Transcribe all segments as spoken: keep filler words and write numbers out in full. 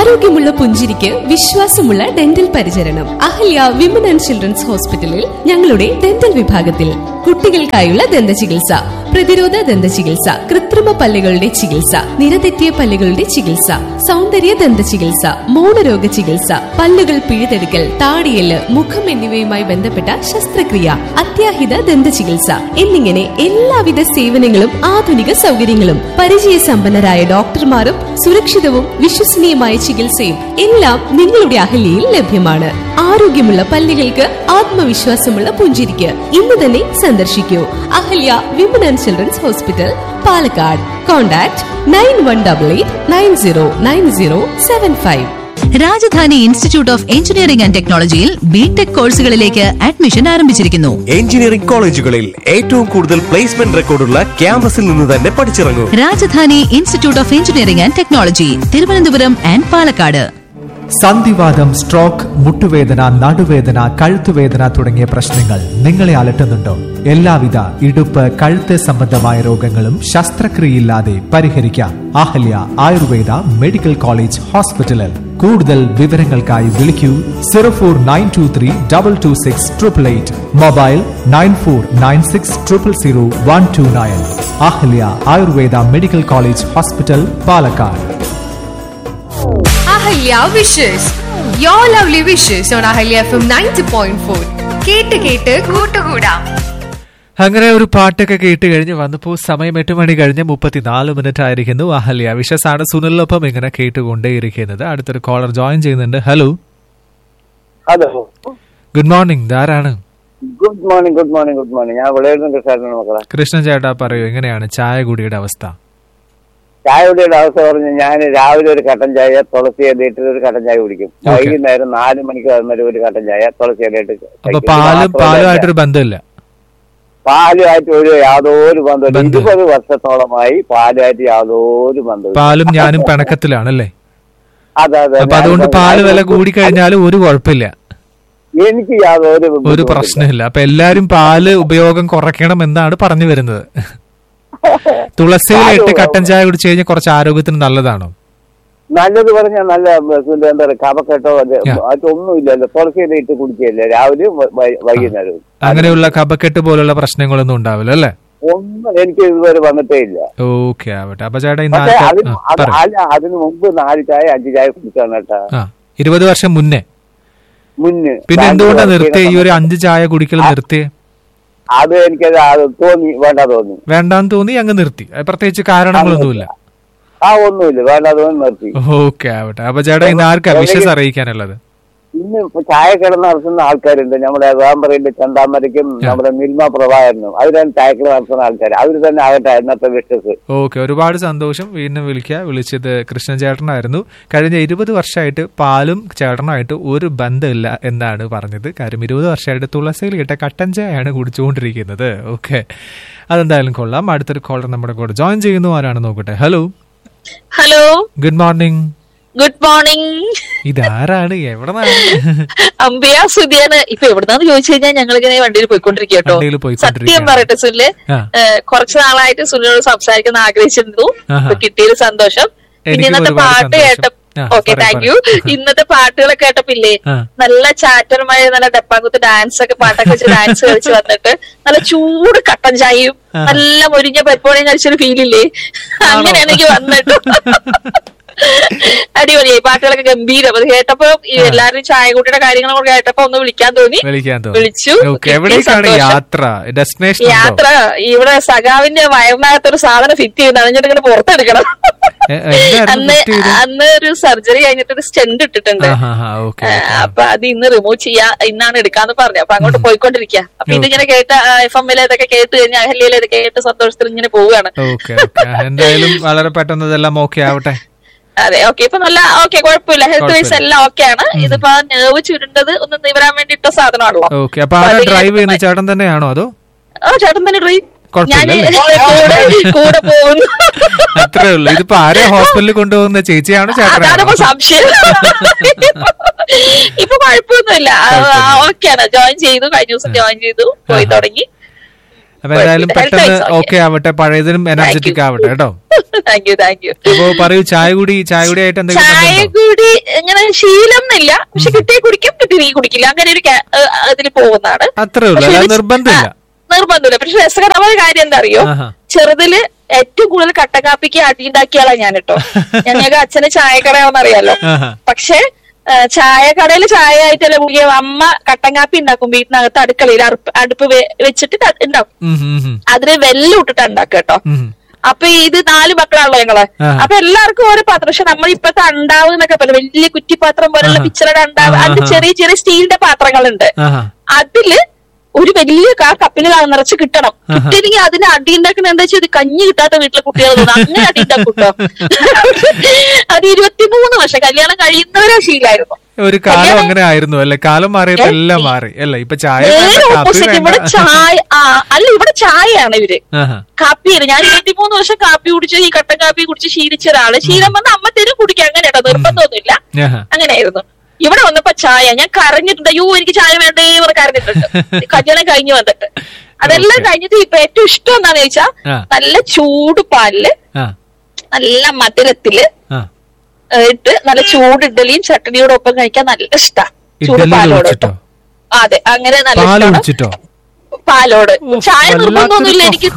ആരോഗ്യമുള്ള പുഞ്ചിരിക്ക് വിശ്വാസമുള്ള ഡെന്റൽ പരിചരണം. അഹല്യ വിമൻ ആൻഡ് ചിൽഡ്രൻസ് ഹോസ്പിറ്റലിൽ ഞങ്ങളുടെ ഡെന്റൽ വിഭാഗത്തിൽ കുട്ടികൾക്കായുള്ള ദന്ത ചികിത്സ, പ്രതിരോധ ദന്ത ചികിത്സ, കൃത്രിമ പല്ലുകളുടെ ചികിത്സ, നിരതെറ്റിയ പല്ലുകളുടെ ചികിത്സ, സൗന്ദര്യ ദന്ത ചികിത്സ, മൗനരോഗ ചികിത്സ, പല്ലുകൾ പിഴുതെടുക്കൽ, താടിയെല്ല്, മുഖം എന്നിവയുമായി ബന്ധപ്പെട്ട ശസ്ത്രക്രിയ, അത്യാഹിത ദന്ത ചികിത്സ എന്നിങ്ങനെ എല്ലാവിധ സേവനങ്ങളും ആധുനിക സൗകര്യങ്ങളും പരിചയസമ്പന്നരായ ഡോക്ടർമാരും സുരക്ഷിതവും വിശ്വസനീയമായ ചികിത്സയും എല്ലാം നിങ്ങളുടെ അഹല്യയിൽ ലഭ്യമാണ്. ആരോഗ്യമുള്ള പല്ലുകൾക്ക് ആത്മവിശ്വാസമുള്ള പുഞ്ചിരിക്ക് ഇന്ന് തന്നെ സന്ദർശിക്കൂ. Ahalya women and children's hospital, Palakkad. Contact nine one double eight nine zero nine zero seven five. Rajdhani institute of engineering and ടെക്നോളജിയിൽ ബിടെക് കോഴ്സുകളിലേക്ക് അഡ്മിഷൻ ആരംഭിച്ചിരിക്കുന്നു. എഞ്ചിനീയറിംഗ് കോളേജുകളിൽ ഏറ്റവും കൂടുതൽ പ്ലേസ്മെന്റ് റെക്കോർഡുള്ള ക്യാമ്പസിൽ നിന്ന് തന്നെ പഠിച്ചിറങ്ങൂ. Rajdhani institute of engineering and technology, Thiruvananthapuram and Palakkad. സന്ധിവാതം, stroke, മുട്ടുവേദന, നടുവേദന, കഴുത്തുവേദന തുടങ്ങിയ പ്രശ്നങ്ങൾ നിങ്ങളെ അലട്ടുന്നുണ്ടോ? എല്ലാവിധ ഇടുപ്പ്, കഴുത്ത് സംബന്ധമായ രോഗങ്ങളും ശസ്ത്രക്രിയയില്ലാതെ പരിഹരിക്കാം. അഹല്യ ആയുർവേദ മെഡിക്കൽ കോളേജ് ഹോസ്പിറ്റലിൽ. കൂടുതൽ വിവരങ്ങൾക്കായി വിളിക്കൂ zero four nine to three double two six triple eight. Mobile nine four nine six triple zero one two nine. Ahalya Ayurveda medical college hospital, Palakkad. Ahalya wishes, your lovely wishes on Ahalya F M ninety point four. കേട്ട് കേട്ട് കൂട്ടുകൂടാം. അങ്ങനെ ഒരു പാട്ടൊക്കെ കേട്ട് കഴിഞ്ഞ് വന്നപ്പോൾ സമയം എട്ട് മണി കഴിഞ്ഞ് മുപ്പത്തിനാല് മിനിറ്റ് ആയിരിക്കുന്നു. അഹല്യ വിഷസാണ് സുനിലിനൊപ്പം ഇങ്ങനെ കേട്ടുകൊണ്ടേയിരിക്കുന്നത്. അടുത്തൊരു കോളർ ജോയിൻ ചെയ്യുന്നുണ്ട്. Hello hello good morning. ധാരാണ്? Good morning good morning good morning ഞാൻ വിളയിരുന്ന കൃഷ്ണൻ മക്കളെ. കൃഷ്ണൻ ചേട്ടാ പറയൂ, എങ്ങനെയാണ് ചായ കുടിയുടെ അവസ്ഥ? ചായയുടെ അവസ്ഥ പറഞ്ഞു, ഞാൻ രാവിലെ ഒരു കട്ടൻ ചായ തുളസി ഇലയിട്ട് ഒരു കട്ടൻ ചായ കുടിക്കും. വൈകുന്നേരം നാല് മണിക്ക് വന്നിട്ട് ഒരു കട്ടൻ ചായ തുളസി ഇലയിട്ട്. പാലും പാലുമായിട്ടൊരു ബന്ധമില്ല? പാലുമായിട്ട് ഒരു യാതൊരു ബന്ധമില്ല. ഇരുപത് വർഷത്തോളമായി പാലുമായിട്ട് യാതൊരു ബന്ധമില്ല. പാലും ഞാനും പിണക്കത്തിലാണല്ലേ? അതെ അതെ. അപ്പൊ അതുകൊണ്ട് പാല് വില കൂടി കഴിഞ്ഞാലും ഒരു കുഴപ്പമില്ല, എനിക്ക് യാതൊരു ഒരു പ്രശ്നമില്ല. അപ്പൊ എല്ലാരും പാല് ഉപയോഗം കുറയ്ക്കണം എന്നാണ് പറഞ്ഞു വരുന്നത്. തുളസിയിലിട്ട് കട്ടൻ ചായ കുടിച്ചു കഴിഞ്ഞാൽ കുറച്ച് ആരോഗ്യത്തിന് നല്ലതാണോ? നല്ലത് പറഞ്ഞാൽ നല്ല എന്താ പറയുക, കഫക്കെട്ടോ അതൊന്നുമില്ലല്ലോ. തുളസിയില ഇട്ട് കുടിക്കുകയല്ലേ രാവിലെയും വൈകുന്നേരവും. അങ്ങനെയുള്ള കഫക്കെട്ട് പോലുള്ള പ്രശ്നങ്ങളൊന്നും ഉണ്ടാവില്ല അല്ലേ? ഒന്നും എനിക്ക് ഇതുവരെ വന്നിട്ടേ ഇല്ല. ഓക്കെ ആവട്ടെ. അപ്പൊ ചേട്ടാ അതിന് മുമ്പ് നാല് ചായ അഞ്ച് ചായ കുടിച്ചാണ് കേട്ടാ. ഇരുപത് വർഷം മുന്നേ മുന്നേ. പിന്നെ എന്തുകൊണ്ടാണ് നിർത്തിയ ഈ ഒരു അഞ്ച് ചായ കുടിക്കൽ നിർത്തിയേ? അത് എനിക്കത് തോന്നി, വേണ്ട തോന്നി, വേണ്ടാന്ന് തോന്നി, അങ്ങ് നിർത്തി. പ്രത്യേകിച്ച് കാരണങ്ങളൊന്നുമില്ല? ആ ഒന്നുമില്ല, വേണ്ട തോന്നി നിർത്തി. ഓക്കെ ആവട്ടെ. അപ്പൊ ചേട്ടാ ഇന്ന് ആർക്കാ വിശ്വസ് അറിയിക്കാനുള്ളത്? ഇന്ന് ഇപ്പൊ ചായ കിടന്ന് നടത്തുന്ന ആൾക്കാരുണ്ട്. നമ്മുടെ വേമ്പറയിലെ ചന്താമരയ്ക്കും നമ്മുടെ മിൽമ പ്രഭാകരനും അവരാണ് ചായക്കിട നടത്തുന്ന ആൾക്കാർ. അവര് തന്നെ ആകട്ടെ ഇന്നത്തെ വിശ്വസ്. ഓക്കെ, ഒരുപാട് സന്തോഷം. വീണ്ടും വിളിക്കുക. വിളിച്ചത് കൃഷ്ണൻ ചേട്ടനായിരുന്നു. കഴിഞ്ഞ ഇരുപത് വർഷമായിട്ട് പാലും ചേട്ടനുമായിട്ട് ഒരു ബന്ധമില്ല എന്നാണ് പറഞ്ഞത്. കാര്യം ഇരുപത് വർഷമായിട്ട് തുളസിയിൽ കിട്ട കട്ടൻ ചായയാണ് കുടിച്ചുകൊണ്ടിരിക്കുന്നത്. ഓക്കെ, അതെന്തായാലും കൊള്ളാം. അടുത്തൊരു കോളർ നമ്മുടെ കൂടെ ജോയിൻ ചെയ്യുന്നു. ആരാണ് നോക്കട്ടെ. Hello hello good morning. Good morning. ഇതാരാണ്? എവിടെന്നാണ്? അംബിയ സുധിയാണ്. ഇപ്പൊ എവിടുന്നാന്ന് ചോദിച്ചു കഴിഞ്ഞാൽ ഞങ്ങളിങ്ങനെ വണ്ടിയിൽ പോയിക്കൊണ്ടിരിക്കും കേട്ടോ. സത്യം പറയട്ടെ സുനില്, കുറച്ചു നാളായിട്ട് സുനിലോട് സംസാരിക്കുന്ന ആഗ്രഹിച്ചിരുന്നു. കിട്ടിയൊരു സന്തോഷം. പിന്നെ ഇന്നത്തെ പാട്ട് കേട്ട ഓക്കെ താങ്ക് യു. ഇന്നത്തെ പാട്ടുകളൊക്കെ കേട്ടപ്പില്ലേ, നല്ല ചാറ്ററുമായ നല്ല ഡപ്പാങ്കുത്ത് ഡാൻസ് ഒക്കെ പാട്ടൊക്കെ വെച്ച് ഡാൻസ് കളിച്ച് വന്നിട്ട് നല്ല ചൂട് കട്ടൻ ചായയും നല്ല മുരിഞ്ഞ പരിപ്പോടെയും കഴിച്ചൊരു ഫീലില്ലേ, അങ്ങനെയാണ് എനിക്ക് വന്നിട്ട്. അടിപൊളിയായി പാട്ടുകളൊക്കെ ഗംഭീരം. അത് കേട്ടപ്പോ എല്ലാവരും ചായ കൂട്ടിയുടെ കാര്യങ്ങളും കേട്ടപ്പോ ഒന്ന് വിളിക്കാൻ തോന്നി, വിളിച്ചു. യാത്ര ഇവിടെ സഖാവിന്റെ വയറിനകത്തൊരു സാധനം ഫിറ്റ് ചെയ്യുന്നത് അതിഞ്ഞിട്ട് ഇങ്ങനെ പുറത്തെടുക്കണം. അന്ന് അന്ന് ഒരു സർജറി കഴിഞ്ഞിട്ട് ഒരു സ്റ്റെൻഡ് ഇട്ടിട്ടുണ്ട്. അപ്പൊ അത് ഇന്ന് റിമൂവ് ചെയ്യാ, ഇന്നാണ് എടുക്കാന്ന് പറഞ്ഞു. അപ്പൊ അങ്ങോട്ട് പോയിക്കൊണ്ടിരിക്കുക. അപ്പൊ ഇതിങ്ങനെ കേട്ട എഫ് എമ്മിലെ ഇതൊക്കെ കേട്ട് കഴിഞ്ഞാൽ അഹല്യയിലെ ഇതൊക്കെ കേട്ട് സന്തോഷത്തിൽ ഇങ്ങനെ പോവുകയാണ്. എന്തായാലും വളരെ പെട്ടെന്ന് ഇതെല്ലാം ഓക്കെ ആവട്ടെ. അതെ ഓക്കെ, ഇപ്പൊ നല്ല ഓക്കെ, കുഴപ്പമില്ല. ഹെൽത്ത് വൈസ് എല്ലാം ഓക്കെ ആണ്. ഇതിപ്പോ നെർവ് ചുരുണ്ടത് ഒന്ന് നിവരാൻ വേണ്ടി ഇട്ട സാധനമാണല്ലോ. ഡ്രൈവ് ചെയ്യുന്ന ചേട്ടൻ തന്നെയാണോ അതോ? ആ ചേട്ടൻ തന്നെ ഡ്രൈവ്, ഞാൻ കൂടെ പോകുന്നു. അത്രേ ഉള്ളൂ. ഇതിപ്പോ ആരെ ഹോസ്പിറ്റലിൽ കൊണ്ടുപോകുന്ന ചേച്ചിയാണോ ചേട്ടനാണോ സംശയം? ഇപ്പൊ കുഴപ്പമൊന്നുമില്ല, ഓക്കെയാണ്. ജോയിൻ ചെയ്തു, കഴിഞ്ഞ ദിവസം ജോയിൻ ചെയ്തു, പോയി തുടങ്ങി. അപ്പൊ എന്തായാലും പെട്ടെന്ന് ഓക്കെ ആവട്ടെ, പഴയതിനും എനർജറ്റിക് ആവട്ടെ കേട്ടോ. Thank you thank you. അപ്പൊ പറയൂ, ചായ കൂടി ചായ കൂടി ആയിട്ട് എന്തെങ്കിലും? ചായ കൂടി ഇങ്ങനെ ശീലം എന്നില്ല, പക്ഷെ കിട്ടിയ കുടിക്കും, കിട്ടി കുടിക്കില്ല, അങ്ങനെ ഒരു അതിൽ പോകുന്നതാണ്. അത്രേ ഉള്ളൂ, നിർബന്ധമില്ല. നിർബന്ധമില്ല. പക്ഷെ രസകരമായ കാര്യം എന്താ അറിയോ, ചെറുതില് ഏറ്റവും കൂടുതൽ കട്ടക്കാപ്പിക്ക് അടിയുണ്ടാക്കിയാളാ ഞാൻ കേട്ടോ. ഞങ്ങൾക്ക് അച്ഛന് ചായക്കടയാണെന്ന് അറിയാലോ. പക്ഷെ ചായക്കടയിൽ ചായ ആയിട്ടല്ല കുടിക്കുക, അമ്മ കട്ടൻ കാപ്പി ഉണ്ടാക്കും വീട്ടിനകത്ത് അടുക്കളയിൽ അടുപ്പ് വെച്ചിട്ട് ഉണ്ടാക്കും. അതിന് വെല്ലം ഇട്ടിട്ട് ഉണ്ടാക്കുക കേട്ടോ. അപ്പൊ ഇത് നാല് മക്കളാണല്ലോ ഞങ്ങള്. അപ്പൊ എല്ലാവർക്കും ഓരോ പാത്രം. പക്ഷെ നമ്മൾ ഇപ്പത്തെ അണ്ടാവ് എന്നൊക്കെ പറയും, വലിയ കുറ്റിപ്പാത്രം പോലുള്ള പിച്ചളയുടെ അണ്ടാവ്, അതിന്റെ ചെറിയ ചെറിയ സ്റ്റീലിന്റെ പാത്രങ്ങളുണ്ട്. അതില് ഒരു വലിയ ആ കപ്പില് നിറച്ച് കിട്ടണം. കിട്ടിയില്ലെങ്കിൽ അതിന് അടി ഉണ്ടാക്കുന്ന എന്താ വെച്ചാൽ കഞ്ഞി കിട്ടാത്ത വീട്ടിലെ കുട്ടികൾ തോന്നുന്നു, അങ്ങനെ അടി ഉണ്ടാക്കും കേട്ടോ. അത് ഇരുപത്തിമൂന്ന് വർഷം കല്യാണം കഴിയുന്നവരെ ശീലമായിരുന്നു. ഒരു കാലം അങ്ങനെ ആയിരുന്നു അല്ലെ? കാലം മാറിയപ്പോ എല്ലാം മാറി അല്ലെ? ഇപ്പൊ ചായ ഓപ്പോസിറ്റ്. ഇവിടെ ചായ അല്ല, ഇവിടെ ചായയാണ് ഇവര്. കാപ്പിയാണ്. ഞാൻ ഇരുപത്തിമൂന്ന് വർഷം കാപ്പി കുടിച്ച് ഈ കട്ടൻ കാപ്പി കുടിച്ച് ശീലിച്ച ഒരാള്. ശീലം വന്ന് അമ്മ തരും കുടിക്കുക, അങ്ങനെ കേട്ടോ, നിർബന്ധമൊന്നുമില്ല. അങ്ങനെയായിരുന്നു. ഇവിടെ വന്നപ്പോ ചായ ഞാൻ കരഞ്ഞിട്ടുണ്ട്. അയ്യോ എനിക്ക് ചായ വേണ്ടേ പറഞ്ഞ് കരഞ്ഞിട്ടുണ്ട് കല്യാണം കഴിഞ്ഞു വന്നിട്ട്. അതെല്ലാം കഴിഞ്ഞിട്ട് ഇപ്പൊ ഏറ്റവും ഇഷ്ടം എന്താന്ന് ചോദിച്ചാ, നല്ല ചൂട് പാലില് നല്ല മധുരത്തില് ഇട്ട് നല്ല ചൂട് ഇഡ്ഡലിയും ചട്ടണിയോടെ ഒപ്പം കഴിക്കാൻ നല്ല ഇഷ്ടാ. ചൂട് പാലോട് കേട്ടോ. അതെ, അങ്ങനെ നല്ല ഇഷ്ടമാണ് പാലോട്. ചായ നിർബന്ധമൊന്നുമില്ല എനിക്ക്.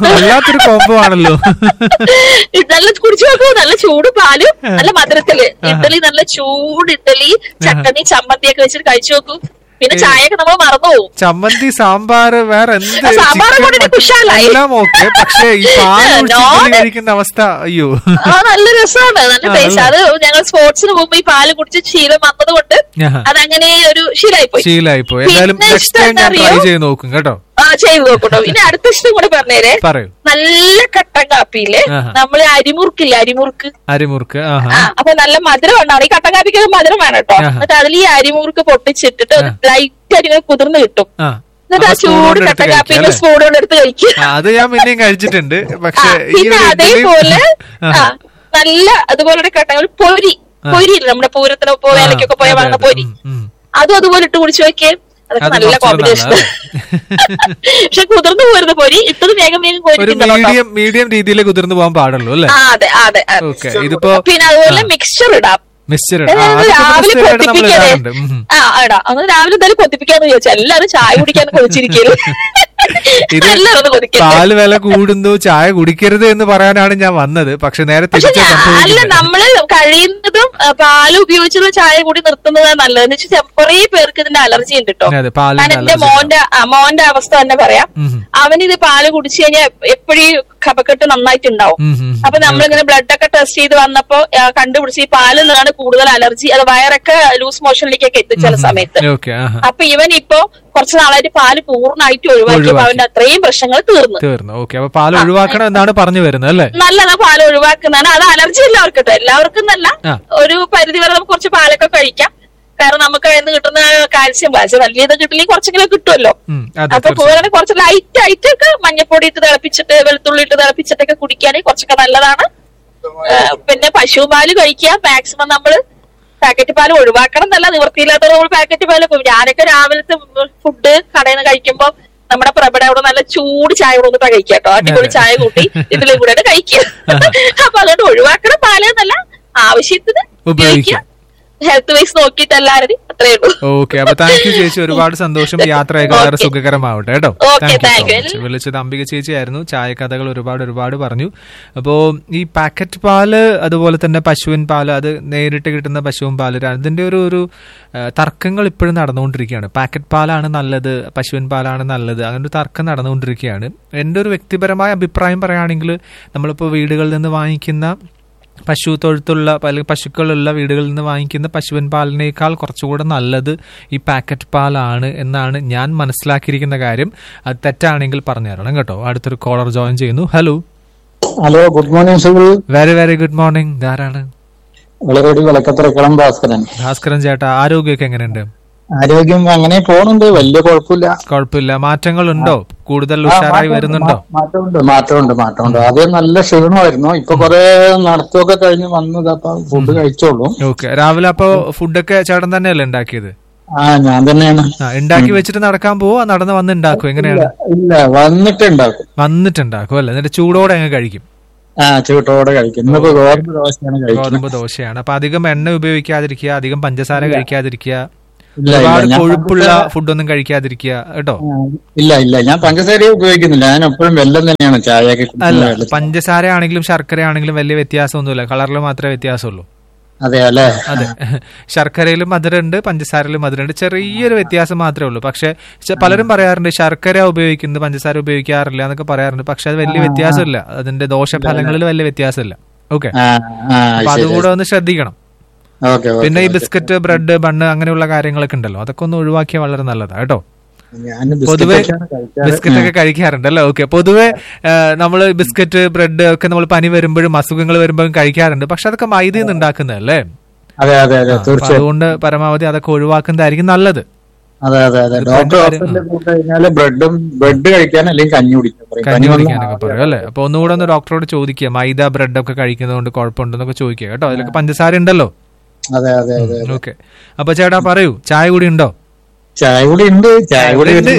നല്ല കുടിച്ചു നോക്കൂ, നല്ല ചൂട് പാലും നല്ല മധുരത്തില് ഇഡ്ഡലി, നല്ല ചൂട് ഇഡ്ഡലി ചട്ടണി ചമ്മന്തിയൊക്കെ വെച്ചിട്ട് കഴിച്ചു നോക്കൂ. പിന്നെ ചായയൊക്കെ നമ്മൾ മറന്നു പോകും. ചമ്മന്തി, സാമ്പാർ, വേറെ സാമ്പാർ കൂടി കുശാലായി. പക്ഷേ കഴിക്കുന്ന അവസ്ഥ അയ്യോ ആ നല്ല രസമാണ്, നല്ല ടേസ്റ്റ്. അത് ഞങ്ങൾ സ്പോർട്സിന് പോകുമ്പോ ഈ പാല് കുടിച്ച് ശീലം വന്നത് കൊണ്ട് അതങ്ങനെ ഒരു ശീലമായിപ്പോയി ശീലമായിപ്പോയി പിന്നെ ഇഷ്ടം നോക്കും കേട്ടോ. ആ ചെയ്തു നോക്കട്ടോ. ഇനി അടുത്ത ഇഷ്ടം കൂടെ പറഞ്ഞേരെ. നല്ല കട്ടൻ കാപ്പിയില് നമ്മള് അരിമുറുക്കില്ലേ, അരിമുറുക്ക് അരിമുറുക്ക് അപ്പൊ നല്ല മധുരം ഉണ്ടാവും. ഈ കട്ടൻ കാപ്പിക്ക് മധുരം വേണം കേട്ടോ. എന്നിട്ട് അതിൽ ഈ അരിമുറുക്ക് പൊട്ടിച്ചിട്ടിട്ട് ലൈറ്റ് അരി കുതിർന്ന് കിട്ടും. എന്നിട്ട് ആ ചൂട് കട്ടൻ കാപ്പിന്റെ സ്പൂൺ കൊണ്ട് എടുത്ത് കഴിക്കും. അത് ഞാൻ പിന്നെയും കഴിച്ചിട്ടുണ്ട്. പക്ഷെ പിന്നെ അതേപോലെ നല്ല അതുപോലെ കട്ടൻ പൊരി പൊരി നമ്മുടെ പൂരത്തിന് വേലക്കൊക്കെ പോയ വാങ്ങുന്ന പൊരി, അതും അതുപോലെ ഇട്ട് കുടിച്ചു നോക്കിയേ. അതൊക്കെ നല്ല കോമ്പിനേഷൻ. പക്ഷെ കുതിർന്നു പോരുന്ന പൊരി ഇട്ടത് വേഗം വേഗം മീഡിയം രീതിയിൽ കുതിർന്നു പോകാൻ പാടുള്ളൂ അല്ലേ? അതെ അതെ. പിന്നെ അതുപോലെ മിക്സ്ചർ ഇടാം. രാവിലെ കൊത്തിപ്പിക്കാതെ ആ ഇടാം. അന്ന് രാവിലെ എന്തായാലും കൊത്തിപ്പിക്കാന്ന് ചോദിച്ചാൽ എല്ലാരും ചായ കുടിക്കാൻ കൊതിച്ചിരിക്കല്. പാല് വില കൂടുന്നു, ചായ കുടിക്കരുത് എന്ന് പറയാനാണ് ഞാൻ വന്നത്. പക്ഷെ നേരെ അല്ല, നമ്മള് കഴിയുന്നതും പാല് ഉപയോഗിച്ചുള്ള ചായ കൂടി നിർത്തുന്നതാണ് നല്ലതെന്ന് വെച്ചാൽ കുറെ പേർക്ക് ഇതിന്റെ അലർജി ഉണ്ട് കേട്ടോ. കാരണം എന്റെ മോന്റെ മോന്റെ അവസ്ഥ തന്നെ പറയാം. അവനിത് പാല് കുടിച്ചു കഴിഞ്ഞാൽ എപ്പോഴും കഫക്കെട്ട് നന്നായിട്ടുണ്ടാവും. അപ്പൊ നമ്മളിങ്ങനെ ബ്ലഡ് ഒക്കെ ടെസ്റ്റ് ചെയ്ത് വന്നപ്പോ കണ്ടുപിടിച്ച് ഈ പാലിൽ നിന്നാണ് കൂടുതൽ അലർജി. അത് വയറൊക്കെ ലൂസ് മോഷനിലേക്കൊക്കെ എത്തും ചില സമയത്ത്. അപ്പൊ ഇവൻ ഇപ്പൊ കുറച്ച് നാളായിട്ട് പാല് പൂർണ്ണമായിട്ട് ഒഴിവാക്കിയപ്പോ അവന്റെ അത്രയും പ്രശ്നങ്ങൾ തീർന്നു തീർന്നു ഓക്കെ. അപ്പൊ പാല് ഒഴിവാക്കണം എന്നാണ് പറഞ്ഞു വരുന്നത് അല്ലേ? നല്ലതാ പാല് ഒഴിവാക്കുന്നതാണ്. അത് അലർജി എല്ലാവർക്കും കേട്ടോ, എല്ലാവർക്കും നല്ല ഒരു പരിധി വരെ നമുക്ക് കുറച്ച് പാലൊക്കെ കഴിക്കാം. കാരണം നമുക്ക് അതിന് കിട്ടുന്ന കാൽസ്യം കാൽസ്യം വലിയത് കിട്ടില്ലെങ്കിൽ കുറച്ചെങ്കിലും കിട്ടുമല്ലോ. അപ്പൊ പൂരനെ കുറച്ച് ലൈറ്റ് ആയിട്ടൊക്കെ മഞ്ഞപ്പൊടി ഇട്ട് തിളപ്പിച്ചിട്ട് വെളുത്തുള്ളി ഇട്ട് തിളപ്പിച്ചിട്ടൊക്കെ കുടിക്കുകയാണെങ്കിൽ കുറച്ചൊക്കെ നല്ലതാണ്. പിന്നെ പശു പാല് കഴിക്കുക മാക്സിമം. നമ്മള് പാക്കറ്റ് പാല് ഒഴിവാക്കണം എന്നല്ല, നിവൃത്തിയില്ലാത്തവർ നമ്മൾ പാക്കറ്റ് പാല്. ഞാനൊക്കെ രാവിലത്തെ ഫുഡ് കടയിൽ നിന്ന് കഴിക്കുമ്പോ നമ്മുടെ പ്രഭയുടെ അവിടെ നല്ല ചൂട് ചായ കൊടുത്തിട്ടാ കഴിക്കുക കേട്ടോ. അടിപൊളി ചായ കൂട്ടി ഇതിലും കൂടെ കഴിക്കുക. അപ്പൊ അതുകൊണ്ട് ഒഴിവാക്കണം പാല് എന്നല്ല, ആവശ്യത്തിന് ഉപയോഗിക്കുക. ഹെൽത്ത് വൈസ് നോക്കിയിട്ട് എല്ലാവരും അത്രേ ഉള്ളൂ. ഓക്കെ, അപ്പൊ താങ്ക് യു ചേച്ചി, ഒരുപാട് സന്തോഷം. യാത്രയൊക്കെ വളരെ സുഖകരമാവട്ടെ കേട്ടോ. വിളിച്ചത് അംബിക ചേച്ചിയായിരുന്നു. ചായക്കഥകൾ ഒരുപാട് ഒരുപാട് പറഞ്ഞു. അപ്പോ ഈ പാക്കറ്റ് പാല് അതുപോലെ തന്നെ പശുവിൻ പാല്, അത് നേരിട്ട് കിട്ടുന്ന പശുവിൻ പാല്, അതിന്റെ ഒരു ഒരു തർക്കങ്ങൾ ഇപ്പോഴും നടന്നുകൊണ്ടിരിക്കുകയാണ്. പാക്കറ്റ് പാലാണ് നല്ലത്, പശുവിൻ പാലാണ് നല്ലത്, അങ്ങനെ ഒരു തർക്കം നടന്നുകൊണ്ടിരിക്കുകയാണ്. എൻ്റെ ഒരു വ്യക്തിപരമായ അഭിപ്രായം പറയുകയാണെങ്കിൽ നമ്മളിപ്പോൾ വീടുകളിൽ നിന്ന് വാങ്ങിക്കുന്ന പശു തൊഴുത്തുള്ള അല്ലെങ്കിൽ പശുക്കളുള്ള വീടുകളിൽ നിന്ന് വാങ്ങിക്കുന്ന പശുവിൻ പാലിനേക്കാൾ കുറച്ചുകൂടെ നല്ലത് ഈ പാക്കറ്റ് പാലാണ് എന്നാണ് ഞാൻ മനസ്സിലാക്കിയിരിക്കുന്ന കാര്യം. അത് തെറ്റാണെങ്കിൽ പറഞ്ഞു തരണം കേട്ടോ. അടുത്തൊരു കോളർ ജോയിൻ ചെയ്യുന്നു. Hello hello good morning സുബിൾ. Very very good morning. ധാരാണ് Bhaskaran. Bhaskaran ചേട്ടാ, ആരോഗ്യമൊക്കെ എങ്ങനെയുണ്ട്? ആരോഗ്യം അങ്ങനെ പോകുന്നുണ്ട്, വലിയ കുഴപ്പമില്ല. കുഴപ്പമില്ല. മാറ്റങ്ങളുണ്ടോ? കൂടുതൽ ഉഷാറായി വരുന്നുണ്ടോ? മാറ്റമുണ്ട് മാറ്റമുണ്ട് മാറ്റമുണ്ട് ആദ്യം നല്ല ക്ഷീണമായിരുന്നു, ഇപ്പൊ കൊറേ നടത്തമൊക്കെ കഴിഞ്ഞ് വന്നത്. അപ്പൊ ഫുഡ് കഴിച്ചോളൂ. ഓക്കെ. രാവിലെ അപ്പൊ ഫുഡൊക്കെ ചേട്ടൻ തന്നെയല്ലേ ഉണ്ടാക്കിയത്? ആ ഞാൻ തന്നെയാണ്. ഉണ്ടാക്കി വെച്ചിട്ട് നടക്കാൻ പോവോ, നടന്ന് വന്ന് ഉണ്ടാക്കും, എങ്ങനെയാണ്? ഇല്ല, വന്നിട്ട് ഉണ്ടാക്കും. വന്നിട്ടുണ്ടാക്കും അല്ലേ, എന്നിട്ട് ചൂടോടെ അങ്ങ് കഴിക്കും. ആ ചൂട്ടോടെ കഴിക്കും. ഇന്നിപ്പോ ഗോതമ്പ് ദോശയാണ് കഴിക്കുന്നത്. ഗോതമ്പ് ദോശയാണ്. അപ്പൊ അധികം എണ്ണ ഉപയോഗിക്കാതിരിക്കുക, അധികം പഞ്ചസാര കഴിക്കാതിരിക്കുക, ഒരുപാട് കൊഴുപ്പുള്ള ഫുഡൊന്നും കഴിക്കാതിരിക്കുക കേട്ടോ. ഇല്ല ഇല്ല ഞാൻ പഞ്ചസാര ഉപയോഗിക്കുന്നില്ല, ഞാൻ എപ്പോഴും വെല്ലം തന്നെയാണ് ചായ. അല്ല, പഞ്ചസാര ആണെങ്കിലും ശർക്കര ആണെങ്കിലും വലിയ വ്യത്യാസമൊന്നുമില്ല, കളറിൽ മാത്രമേ വ്യത്യാസമുള്ളൂ. അതെ അല്ലേ? അതെ, ശർക്കരയിലും മധുരമുണ്ട്, പഞ്ചസാരയിലും മധുരമുണ്ട്, ചെറിയൊരു വ്യത്യാസം മാത്രമേ ഉള്ളൂ. പക്ഷെ പലരും പറയാറുണ്ട് ശർക്കര ഉപയോഗിക്കുന്നത് പഞ്ചസാര ഉപയോഗിക്കാറില്ല എന്നൊക്കെ പറയാറുണ്ട്. പക്ഷെ അത് വലിയ വ്യത്യാസമില്ല, അതിന്റെ ദോഷഫലങ്ങളിൽ വലിയ വ്യത്യാസമില്ല. ഓക്കെ, അപ്പൊ അതുകൂടെ ഒന്ന് ശ്രദ്ധിക്കണം. പിന്നെ ഈ ബിസ്ക്കറ്റ്, ബ്രെഡ്, ബണ്ണ് അങ്ങനെയുള്ള കാര്യങ്ങളൊക്കെ ഉണ്ടല്ലോ, അതൊക്കെ ഒന്ന് ഒഴിവാക്കിയാൽ വളരെ നല്ലതാണ് കേട്ടോ. പൊതുവെ ബിസ്ക്കറ്റ് ഒക്കെ കഴിക്കാറുണ്ടല്ലോ. ഓക്കെ, പൊതുവെ നമ്മള് ബിസ്ക്കറ്റ്, ബ്രെഡ് ഒക്കെ നമ്മൾ പനി വരുമ്പോഴും അസുഖങ്ങൾ വരുമ്പോഴും കഴിക്കാറുണ്ട്. പക്ഷെ അതൊക്കെ മൈദയിൽ നിന്ന് ഉണ്ടാക്കുന്നതല്ലേ, അതുകൊണ്ട് പരമാവധി അതൊക്കെ ഒഴിവാക്കുന്നതായിരിക്കും നല്ലത്. ബ്രെഡും ബ്രെഡ് കഴിക്കാൻ അല്ലെങ്കിൽ കഞ്ഞി കുടിക്കാൻ കഞ്ഞി കുടിക്കാനൊക്കെ പറയും അല്ലെ. അപ്പൊ ഒന്നുകൂടെ ഒന്ന് ഡോക്ടറോട് ചോദിക്കുക, മൈദ ബ്രെഡ് ഒക്കെ കഴിക്കുന്നതുകൊണ്ട് കുഴപ്പമുണ്ടെന്നൊക്കെ ചോദിക്കുക കേട്ടോ. അതിലൊക്കെ പഞ്ചസാര ഉണ്ടല്ലോ. അതെ അതെ അതെ. ഓക്കെ, അപ്പൊ ചേട്ടാ പറയൂ, ചായ കൂടി ഉണ്ടോ? ചായ കൂടി ഉണ്ട്. ചായ കൂടി ഉണ്ട്.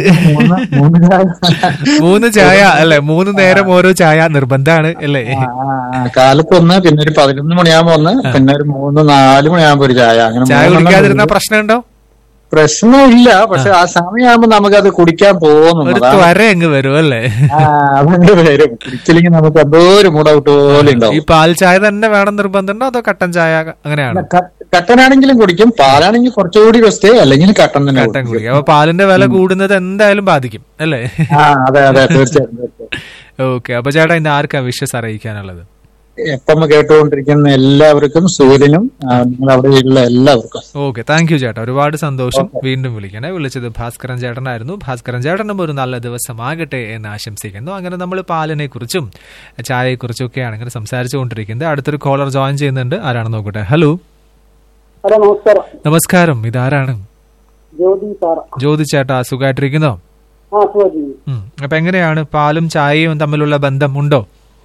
മൂന്ന് ചായ അല്ലെ, മൂന്ന് നേരം ഓരോ ചായ നിർബന്ധമാണ് അല്ലേ? കാലത്ത് ഒന്ന്, പിന്നെ ഒരു പതിനൊന്ന് മണിയാകുമ്പോ ഒന്ന്, പിന്നെ ഒരു മൂന്ന് നാല് മണിയാകുമ്പോ ഒരു ചായ. അങ്ങനെ ചായ കുടിക്കാതിരുന്ന പ്രശ്നമുണ്ടോ? പ്രശ്നമില്ല, പക്ഷെ ആ സമയമാകുമ്പോ നമുക്കത് കുടിക്കാൻ പോകുന്നു അങ്ങ് വരും അല്ലേ? അതങ്ങ് വരും. കുടിച്ചില്ലെങ്കിൽ നമുക്ക് എന്തോ ഒരു മൂടൗട്ട് പോലെ ഉണ്ടാവും. ഈ പാൽ ചായ തന്നെ വേണം നിർബന്ധമുണ്ടോ, അതോ കട്ടൻ ചായ അങ്ങനെയാണ്? കട്ടനാണെങ്കിലും കുടിക്കും, പാലാണെങ്കിൽ കുറച്ചുകൂടി ബെസ്റ്റ്, അല്ലെങ്കിൽ കട്ടൻ തന്നെ കട്ടൻ കുടിക്കും. അപ്പൊ പാലിന്റെ വില കൂടുന്നത് എന്തായാലും ബാധിക്കും അല്ലേ? അതെ അതെ, തീർച്ചയായും. ഓക്കെ, അപ്പൊ ചേട്ടാ ഇന്ന് ആർക്കാ വിഷസ് അറിയിക്കാനുള്ളത്? എപ്പം കേട്ടുകൊണ്ടിരിക്കുന്ന എല്ലാവർക്കും, സൂര്യനും നിങ്ങൾ അവിടെയുള്ള എല്ലാവർക്കും. ഓക്കെ, താങ്ക് യു ചേട്ടാ, ഒരുപാട് സന്തോഷം. വീണ്ടും വിളിക്കണേ. വിളിച്ചത് ഭാസ്കരൻ ചേട്ടനായിരുന്നു. ഭാസ്കരൻ ചേട്ടനും ഒരു നല്ല ദിവസമാകട്ടെ എന്ന് ആശംസിക്കുന്നു. അങ്ങനെ നമ്മൾ പാലിനെ കുറിച്ചും ചായയെ കുറിച്ചും ഒക്കെയാണ് അങ്ങനെ സംസാരിച്ചു കൊണ്ടിരിക്കുന്നത്. അടുത്തൊരു കോളർ ജോയിൻ ചെയ്യുന്നുണ്ട്. ആരാണെന്ന് നോക്കട്ടെ. ഹലോ, നമസ്കാരം. നമസ്കാരം, ഇതാരാണ്? ജ്യോതി ചേട്ടാ, സുഖമായിട്ടിരിക്കുന്നോ? അപ്പൊ എങ്ങനെയാണ് പാലും ചായയും തമ്മിലുള്ള ബന്ധം ഉണ്ടോ?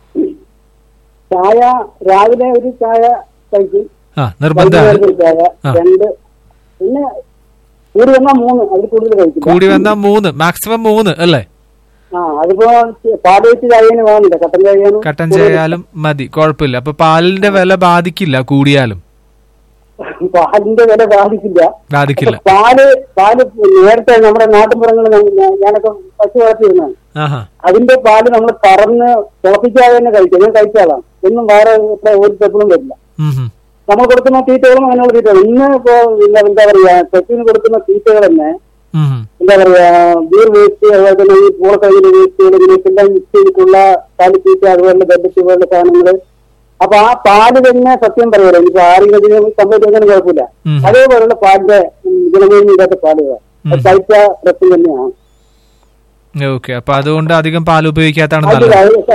ചായ രാവിലെ ഒരു ചായ കഴിക്കും, നിർബന്ധമാണ്. രണ്ട്, പിന്നെ കൂടി വന്നാൽ മൂന്ന്, അതിൽ കൂടുതൽ കഴിക്കും. കൂടി വന്നാൽ മൂന്ന്, മാക്സിമം മൂന്ന് അല്ലേ? ആ അതിപ്പോ പാല് വെച്ച് ചായന് വേണമെന്നില്ല, കട്ടൻ ചായാലും കട്ടൻ ചായാലും മതി, കുഴപ്പമില്ല. അപ്പൊ പാലിന്റെ വില ബാധിക്കില്ല കൂടിയാലും? പാലിന്റെ വില ബാധിക്കില്ല ബാധിക്കില്ല പാല് പാല് നേരത്തെ നമ്മുടെ നാട്ടിൻപുറങ്ങളിൽ ഞാനൊക്കെ പശു വളർത്തിയിരുന്നാണ്. അതിന്റെ പാല് നമ്മൾ കറന്ന് തിളപ്പിക്കാതെ തന്നെ കഴിക്കും. ഞാൻ കഴിച്ചാലാണ്, ഒന്നും വേറെ ഒരു തെപ്പിളും വരില്ല. നമ്മൾ കൊടുക്കുന്ന തീറ്റകളും അങ്ങനെയുള്ള തീറ്റകൾ ഇന്ന് ഇപ്പോ എന്താ പറയാ, തെക്കിന് കൊടുക്കുന്ന തീറ്റകൾ തന്നെ എന്താ പറയാ, ബീർ വേസ്റ്റ്, അതുപോലെ തന്നെ ഈ പൂളക്കഴിഞ്ഞ വേസ്റ്റുകൾ, ഇതിനെല്ലാം മിക്സ് ചെയ്തിട്ടുള്ള കാലിത്തീറ്റ, അതുപോലെ ബെല്ലറ്റ് പോലുള്ള സാധനങ്ങള്. അപ്പൊ ആ പാല് തന്നെ സത്യം പറയുമല്ലോ, ഇപ്പൊ ആരോഗ്യത്തിന് സംഭവിക്കാൻ കുഴപ്പമില്ല. അതേപോലുള്ള പാലിന്റെ ഗുണമേന്മ ഇല്ലാത്ത പാലുകൾ കഴിച്ച പ്രശ്നം തന്നെയാണ്. ഓക്കെ, അപ്പൊ അതുകൊണ്ട് അധികം പാൽ ഉപയോഗിക്കാത്താണ് നല്ലത്.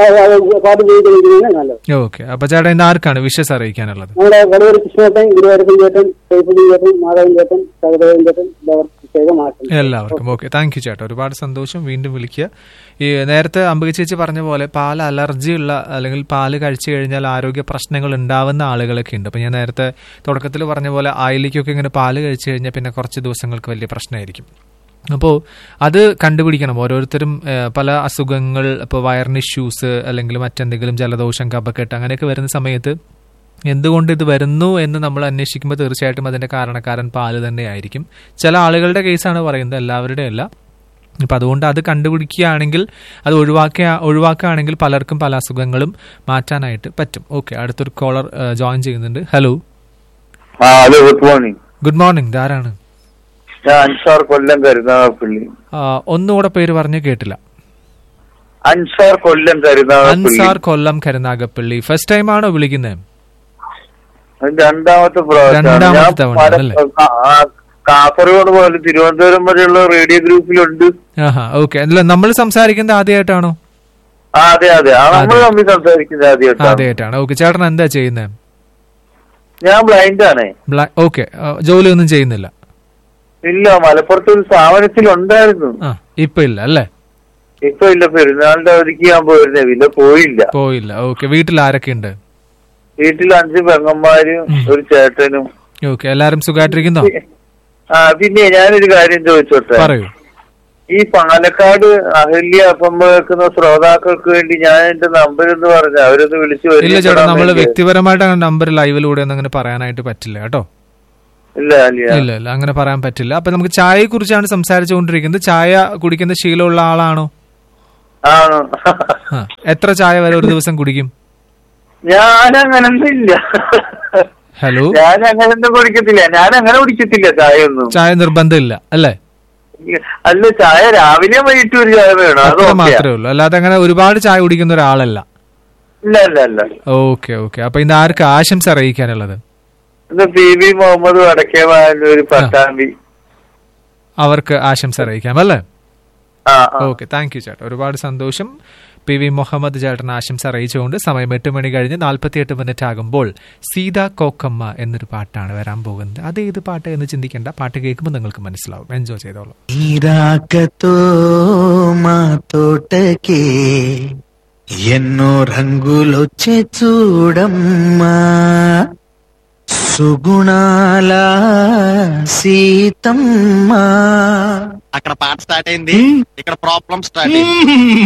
ഓക്കെ, അപ്പൊ ചേട്ടാ ഇന്ന് ആർക്കാണ് വിഷസ് അറിയിക്കാനുള്ളത്? നമ്മുടെ വടവൂർ കൃഷ്ണേട്ടൻ, ഗുരുവായൂരപ്പൻ ചേട്ടൻ, സൈഫുദ്ദീൻ ചേട്ടൻ, മാധവൻ ചേട്ടൻ, സഹദേവൻ ചേട്ടൻ, എല്ലാവർക്കും. ഓക്കെ, താങ്ക് യു ചേട്ടാ, ഒരുപാട് സന്തോഷം. വീണ്ടും വിളിക്കുക. ഈ നേരത്തെ അംബിക ചേച്ചി പറഞ്ഞ പോലെ പാൽ അലർജി ഉള്ള അല്ലെങ്കിൽ പാല് കഴിച്ചു കഴിഞ്ഞാൽ ആരോഗ്യ പ്രശ്നങ്ങൾ ഉണ്ടാവുന്ന ആളുകളൊക്കെ ഉണ്ട്. അപ്പൊ ഞാൻ നേരത്തെ തുടക്കത്തിൽ പറഞ്ഞ പോലെ ആയിലേക്കൊക്കെ ഇങ്ങനെ പാല് കഴിച്ചു കഴിഞ്ഞാൽ പിന്നെ കുറച്ച് ദിവസങ്ങൾക്ക് വലിയ പ്രശ്നമായിരിക്കും. അപ്പോൾ അത് കണ്ടുപിടിക്കണം. ഓരോരുത്തരും പല അസുഖങ്ങൾ, ഇപ്പോൾ വയറിന് ഇഷ്യൂസ് അല്ലെങ്കിൽ മറ്റെന്തെങ്കിലും ജലദോഷം, കഫക്കെട്ട് അങ്ങനെയൊക്കെ വരുന്ന സമയത്ത് എന്തുകൊണ്ട് ഇത് വരുന്നു എന്ന് നമ്മൾ അന്വേഷിക്കുമ്പോൾ തീർച്ചയായിട്ടും അതിന്റെ കാരണക്കാരൻ പാല് തന്നെയായിരിക്കും. ചില ആളുകളുടെ കേസാണ് പറയുന്നത്, എല്ലാവരുടെയും അല്ല. അപ്പം അതുകൊണ്ട് അത് കണ്ടുപിടിക്കുകയാണെങ്കിൽ, അത് ഒഴിവാക്കുക ഒഴിവാക്കുകയാണെങ്കിൽ പലർക്കും പല അസുഖങ്ങളും മാറ്റാനായിട്ട് പറ്റും. ഓക്കെ, അടുത്തൊരു കോളർ ജോയിൻ ചെയ്യുന്നുണ്ട്. Hello, good morning. Good morning, ധാരാണ്? Ansar, Kollam Karunagappally. ഒന്നുകൂടെ പേര് പറഞ്ഞു കേട്ടില്ല. അൻസാർ, കൊല്ലം കരുനാഗപ്പള്ളി. അൻസാർ, കൊല്ലം കരുനാഗപ്പള്ളി. ഫസ്റ്റ് ടൈം ആണോ വിളിക്കുന്നത്? രണ്ടാമത്തെ രണ്ടാമത്തെ തവണ അല്ലേ? കാസർഗോഡ് പോലെ തിരുവനന്തപുരം വരെയുള്ള റേഡിയോ ഗ്രൂപ്പിലുണ്ട്. ഓക്കെ, അല്ല നമ്മൾ സംസാരിക്കുന്നത് ആദ്യമായിട്ടാണോ? അതെ അതെ, നമ്മൾ തമ്മിൽ സംസാരിക്കുന്നത് ആദ്യമായിട്ടാണ്. ആദ്യമായിട്ടാണ്. ഓക്കെ, ചേട്ടൻ എന്താ ചെയ്യുന്നത്? ഞാൻ ബ്ലൈൻഡ് ആണ്. ഓക്കെ, ജോലി ഒന്നും ചെയ്യുന്നില്ല? ഇല്ല, മലപ്പുറത്ത് ഒരു സ്ഥാപനത്തിലുണ്ടായിരുന്നു. ഇപ്പൊ ഇല്ല അല്ലേ? ഇപ്പൊ ഇല്ല, പെരുന്നാളിന്റെ അവധിക്ക് ഞാൻ പോയിരുന്നേ, ഇല്ല പോയില്ല പോയില്ല ഓക്കെ, വീട്ടിൽ ആരൊക്കെ ഉണ്ട്? വീട്ടിൽ അഞ്ച് പെങ്ങന്മാരും ഒരു ചേട്ടനും. ഓക്കെ, എല്ലാരും സുഖമായിട്ടിരിക്കുന്നോ? ആ പിന്നെ ഞാനൊരു കാര്യം ചോദിച്ചോട്ടെ. പറയൂ. ഈ പാലക്കാട് അഹല്യ അപ്പം വെക്കുന്ന ശ്രോതാക്കൾക്ക് വേണ്ടി ഞാൻ എന്റെ നമ്പർ എന്ന് പറഞ്ഞ അവരൊന്ന് വിളിച്ചു. ഇല്ല ചേട്ടാ, നമ്മള് വ്യക്തിപരമായിട്ട് അങ്ങനെ നമ്പർ ലൈവിലൂടെ ഒന്നും അങ്ങനെ പറയാനായിട്ട് പറ്റില്ല കേട്ടോ. ഇല്ല ഇല്ല ഇല്ല അങ്ങനെ പറയാൻ പറ്റില്ല. അപ്പൊ നമുക്ക് ചായയെ കുറിച്ചാണ് സംസാരിച്ചുകൊണ്ടിരിക്കുന്നത്. ചായ കുടിക്കുന്ന ശീലമുള്ള ആളാണോ? ആണോ? എത്ര ചായ വരെ ഒരു ദിവസം കുടിക്കും? ഞാൻ അങ്ങനൊന്നും ഇല്ല. ഹലോ, ഞാൻ അങ്ങനൊന്നും കുടിക്കത്തില്ല. ഞാൻ അങ്ങനെ കുടിക്കത്തില്ല ചായ ഒന്നും. ചായ നിർബന്ധമില്ല അല്ലേ? അല്ല, ചായ രാവിലെ വൈകിട്ട് ഒരു ചായ വേണം, അത് മാത്രമേ ഉള്ളൂ. അല്ലാതെ അങ്ങനെ ഒരുപാട് ചായ കുടിക്കുന്ന ഒരാളല്ല. ഇല്ല ഇല്ല ഇല്ല. Okay okay. അപ്പൊ ഇന്ന് ആർക്ക് ആശംസ അറിയിക്കാനുള്ളത്? പി വി മുഹമ്മദ് വടക്കേവാനൂര് പട്ടാമ്പി, അവർക്ക് ആശംസ അറിയിക്കാം അല്ലേ? ഓക്കെ, താങ്ക് യു ചേട്ടാ, ഒരുപാട് സന്തോഷം. പി വി മുഹമ്മദ് ചേട്ടൻ ആശംസ അറിയിച്ചുകൊണ്ട് സമയം എട്ട് മണി കഴിഞ്ഞ് നാൽപ്പത്തിയെട്ട് മിനിറ്റ് ആകുമ്പോൾ സീതാ കോക്കമ്മ എന്നൊരു പാട്ടാണ് വരാൻ പോകുന്നത്. അത് ഏത് പാട്ട് എന്ന് ചിന്തിക്കേണ്ട, പാട്ട് കേൾക്കുമ്പോൾ നിങ്ങൾക്ക് മനസ്സിലാവും. എൻജോയ് ചെയ്തോളൂ. ఎన్నో రంగులొచ్చే చూడమ్మా సుగుణాల సీతమ్మ. అక్కడ పాట స్టార్ట్ అయింది, ఇక్కడ ప్రాబ్లం స్టార్ట్ అయింది.